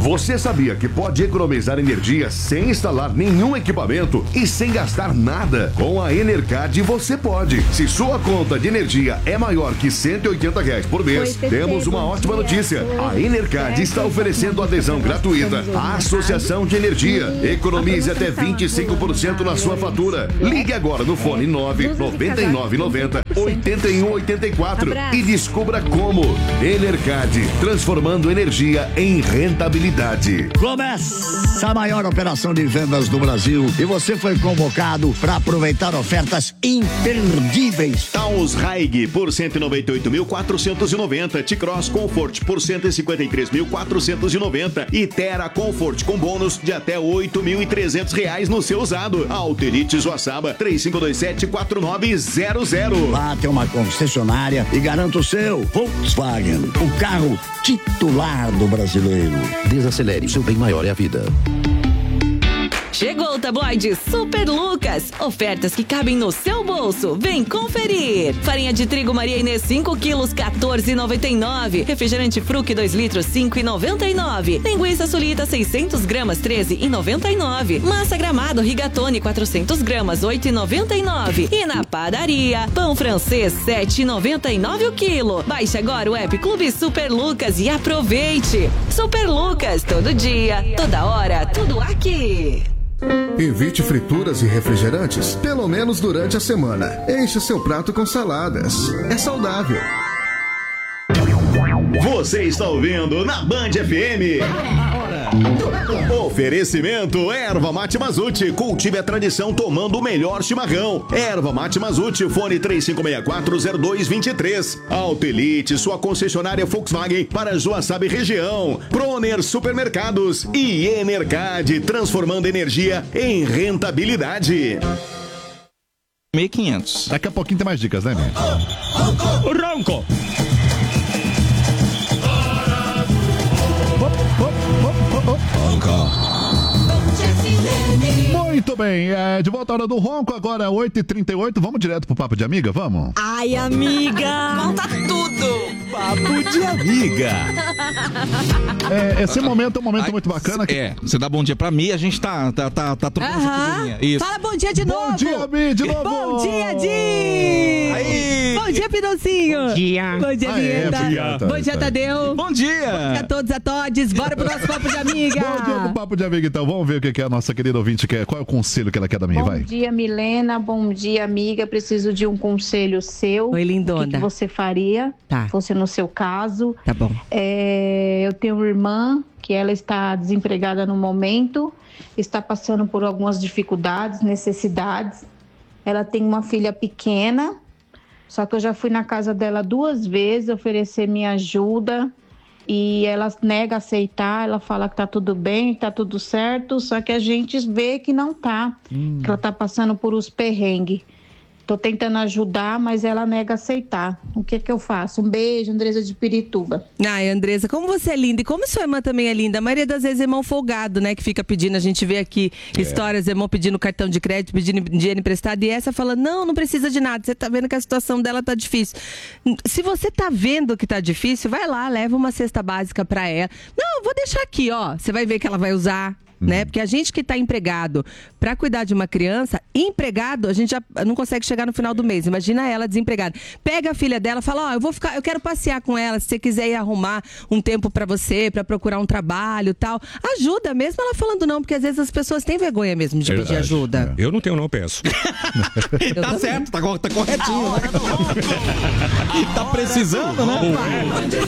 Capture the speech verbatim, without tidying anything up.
Você sabia que pode economizar energia sem instalar nenhum equipamento e sem gastar nada? Com a Enercard você pode. Se sua conta de energia é maior que cento e oitenta reais por mês, Oi, temos uma ótima notícia. A Enercard está oferecendo adesão gratuita à Associação de Energia. Economize até vinte e cinco por cento na sua fatura. Ligue agora no fone nove nove nove nove zero oito um oito quatro e descubra como. Enercard, transformando energia em rentabilidade. Começa a maior operação de vendas do Brasil e você foi convocado para aproveitar ofertas imperdíveis. Taos Haig por cento e noventa e oito mil quatrocentos e noventa, T-Cross Comfort por cento e cinquenta e três mil quatrocentos e noventa e Terra Comfort com bônus de até oito mil e trezentos reais no seu usado. Auto-Elite Joaçaba três cinco dois sete quatro nove zero zero. Lá tem uma concessionária e garanta o seu Volkswagen, o carro titular do brasileiro. Desacelere, seu bem maior é a vida. Chegou o tabloide Super Lucas. Ofertas que cabem no seu bolso. Vem conferir. Farinha de trigo Maria Inês cinco quilos, quatorze reais e noventa e nove centavos. Refrigerante Fruc dois litros, cinco reais e noventa e nove centavos. Linguiça Sulita seiscentos gramas, treze reais e noventa e nove centavos. Massa Gramado Rigatoni quatrocentos gramas, oito reais e noventa e nove centavos. E na padaria, pão francês sete reais e noventa e nove centavos o quilo. Baixe agora o app Clube Super Lucas e aproveite. Super Lucas, todo dia, toda hora, tudo aqui. Evite frituras e refrigerantes, pelo menos durante a semana. Enche seu prato com saladas. É saudável. Você está ouvindo na Band F M. Oferecimento Erva Mate Mazute. Cultive a tradição tomando o melhor chimarrão. Erva Mate Mazute, fone três cinco seis quatro zero dois dois três. Auto Elite, sua concessionária Volkswagen para Joaçaba e região. Proner Supermercados e Enercard, transformando energia em rentabilidade. mil e quinhentos. Daqui a pouquinho tem mais dicas, né, gente? Ronco! Muito bem, é, de volta à hora do Ronco, agora oito e trinta e oito. Vamos direto pro Papo de Amiga, vamos? Ai, amiga! Conta tudo! Papo de Amiga! É, esse momento é um momento Ai, muito bacana. Que... É, você dá bom dia pra mim, a gente tá, tá, tá, tá trocando figurinha. Isso. Fala bom dia de novo! Bom dia, Mi, de novo! Bom dia, Di! Aí. Bom dia, Pinocinho! Bom dia! Bom dia, Vinheta! Bom dia, bom dia Tadeu! Bom dia! Bom dia a todos, a todos! Bora pro nosso Papo de Amiga! Bom dia pro Papo de Amiga, então. Vamos ver o que é a nossa querida ouvinte quer. Qual é o conselho que ela quer da minha? Bom Vai. dia, Milena. Bom dia, amiga. Preciso de um conselho seu. Oi, lindona. O que, que você faria, tá. se fosse no seu caso? Tá bom. É, eu tenho uma irmã que ela está desempregada no momento, está passando por algumas dificuldades, necessidades. Ela tem uma filha pequena, só que eu já fui na casa dela duas vezes oferecer minha ajuda e ela nega aceitar, ela fala que tá tudo bem, tá tudo certo, só que a gente vê que não tá, hum. que ela tá passando por os perrengues. Tô tentando ajudar, mas ela nega aceitar. O que que eu faço? Um beijo, Andresa de Pirituba. Ai, Andresa, como você é linda e como sua irmã também é linda. A maioria das vezes é irmão folgado, né, que fica pedindo. A gente vê aqui é. histórias, irmão pedindo cartão de crédito, pedindo dinheiro emprestado e essa fala, não, não precisa de nada. Você tá vendo que a situação dela tá difícil. Se você tá vendo que tá difícil, vai lá, leva uma cesta básica pra ela. Não, vou deixar aqui, ó. Você vai ver que ela vai usar. Né? Porque a gente que está empregado para cuidar de uma criança, empregado, a gente já não consegue chegar no final do mês. Imagina ela desempregada. Pega a filha dela, fala, ó, oh, eu vou ficar, eu quero passear com ela, se você quiser ir arrumar um tempo para você, para procurar um trabalho, tal. Ajuda, mesmo ela falando não, porque às vezes as pessoas têm vergonha mesmo de Verdade. pedir ajuda. Eu não tenho, não peço. Tá também. certo, tá, tá corretinho. Né? E tá precisando, né?